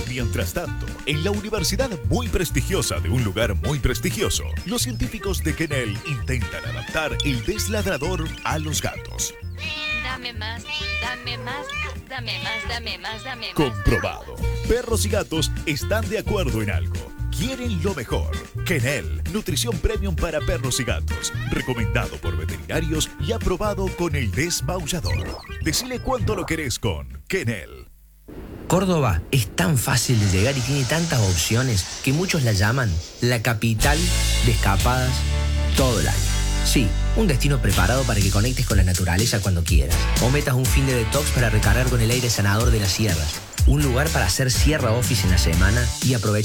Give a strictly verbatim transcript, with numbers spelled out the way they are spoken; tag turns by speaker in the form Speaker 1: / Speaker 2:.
Speaker 1: Mientras tanto, en la universidad muy prestigiosa de un lugar muy prestigioso, los científicos de Kennel intentan adaptar el desladrador a los gatos.
Speaker 2: Dame más, dame más, dame más, dame más, dame más.
Speaker 1: Comprobado. Perros y gatos están de acuerdo en algo. Quieren lo mejor. Kennel, nutrición premium para perros y gatos. Recomendado por veterinarios y aprobado con el desmaullador. Decile cuánto lo querés con Kennel.
Speaker 3: Córdoba es tan fácil de llegar y tiene tantas opciones que muchos la llaman la capital de escapadas todo el año. Sí, un destino preparado para que conectes con la naturaleza cuando quieras. O metas un fin de detox para recargar con el aire sanador de las sierras. Un lugar para hacer sierra office en la semana y aprovechar